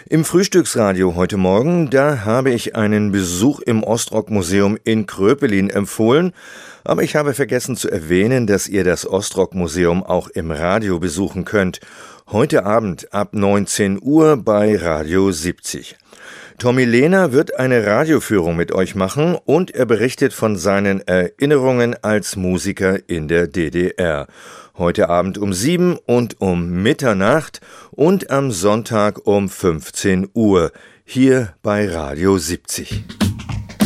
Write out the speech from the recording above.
Im Frühstücksradio heute Morgen, da habe ich einen Besuch im Ostrock-Museum in Kröpelin empfohlen, aber ich habe vergessen zu erwähnen, dass ihr das Ostrock-Museum auch im Radio besuchen könnt. Heute Abend ab 19 Uhr bei Radio 70. Tommy Lehner wird eine Radioführung mit euch machen und er berichtet von seinen Erinnerungen als Musiker in der DDR. Heute Abend um 7 und um Mitternacht und am Sonntag um 15 Uhr hier bei Radio 70.